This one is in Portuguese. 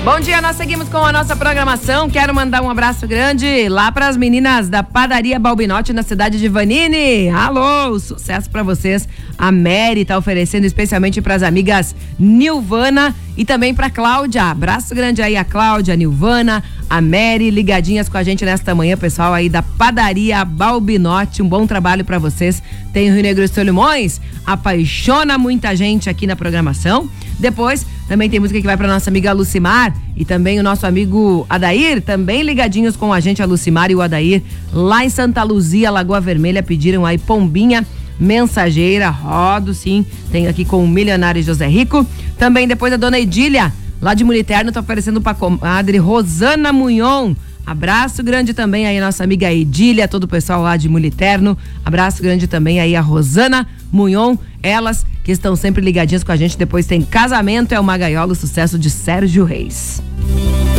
Bom dia, nós seguimos com a nossa programação. Quero mandar um abraço grande lá para as meninas da Padaria Balbinotti na cidade de Vanini. Alô, sucesso para vocês. A Mary tá oferecendo especialmente para as amigas Nilvana e também para Cláudia. Abraço grande aí a Cláudia, a Nilvana, a Mary, ligadinhas com a gente nesta manhã, pessoal aí da Padaria Balbinotti. Um bom trabalho para vocês. Tem o Rio Negro e Solimões, apaixona muita gente aqui na programação. Depois também tem música que vai para nossa amiga Lucimar e também o nosso amigo Adair, também ligadinhos com a gente, a Lucimar e o Adair, lá em Santa Luzia, Lagoa Vermelha, pediram aí Pombinha Mensageira, rodo sim, tem aqui com o milionário José Rico. Também depois a dona Edília, lá de Muliterno, tá oferecendo pra comadre Rosana Munhon. Abraço grande também aí a nossa amiga Edília, todo o pessoal lá de Muliterno. Abraço grande também aí a Rosana Munhon, elas que estão sempre ligadinhas com a gente. Depois tem Casamento é uma Gaiola, sucesso de Sérgio Reis.